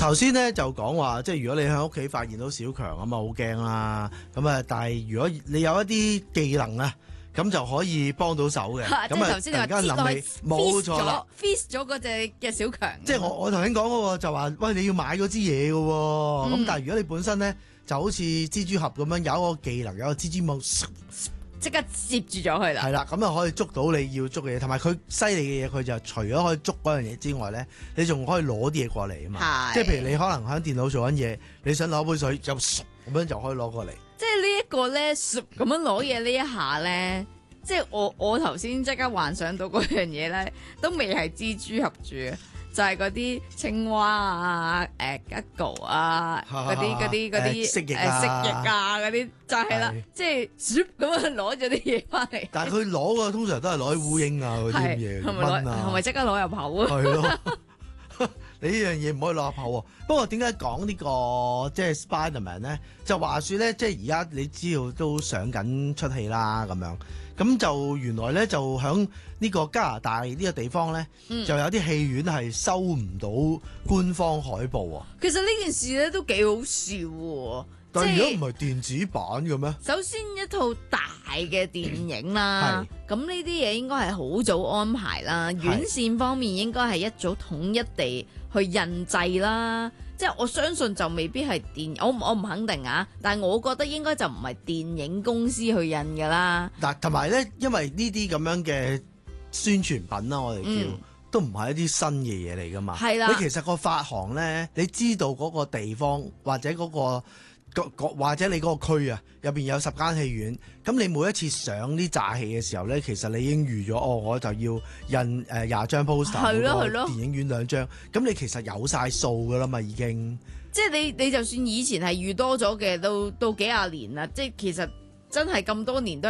頭先咧就講話，即係如果你喺屋企發現到小強咁啊，好驚啦。咁啊，但係如果你有一啲技能啊，咁就可以幫到手嘅。咁啊， 頭先你話突然間諗起，冇錯啦 ，freeze 咗嗰隻嘅小強。 即係我頭先講嗰個就話，喂，你要買嗰支嘢嘅喎。咁但係如果你本身咧就好似蜘蛛俠咁樣有一個技能，有一個蜘蛛網， 即刻接住咗佢啦。 係啦，咁就可以捉到你要捉嘅嘢，同埋佢犀利嘅嘢，佢就除咗可以捉嗰樣嘢之外咧，你仲可以攞啲嘢過嚟啊嘛。即係譬如你可能喺電腦做緊嘢，你想攞杯水就咁樣就可以攞過嚟。 即係呢一個咧，咁樣攞嘢呢一下咧，即係我頭先即刻幻想到嗰樣嘢咧，都未係蜘蛛俠住嘅。就係嗰啲青蛙啊、Gecko 啊、嗰啲蜥蜴啊嗰啲，就係啦，即係咁樣攞咗啲嘢翻嚟。但係佢攞嘅通常都係攞啲烏蠅啊嗰啲嘢， 係咪即刻攞入口啊？ 係咯，你呢樣嘢唔可以攞入口喎。不過點解講呢個即係 Spiderman 咧？就話説咧，即係而家你知道都上緊出戲啦咁樣。咁就原來咧就響呢個加拿大呢個地方咧，就有啲戲院係收唔到官方海報喎。 其實呢件事咧都幾好笑喎。 但係如果唔係電子版嘅咩？ 首先一套大嘅電影啦，咁呢啲嘢應該係好早安排啦。院線方面應該係一早統一地去印製啦。即係我相信就未必係我唔肯定啊，但係我覺得應該就唔係電影公司去印㗎啦。 嗱，同埋咧，因為呢啲咁樣嘅宣傳品啦，我哋叫都唔係一啲新嘅嘢嚟㗎嘛。係啦，你其實個發行咧，你知道嗰個地方或者或者你嗰個區啊，入邊有10間戲院，咁你每一次上啲炸戲嘅時候咧，其實你已經預咗，我就要印20張 poster， 係咯， 電影院2張，咁你其實有晒數㗎啦嘛，已經。 即係你就算以前係預多咗嘅，都幾廿年啦，即係其實真係咁多年都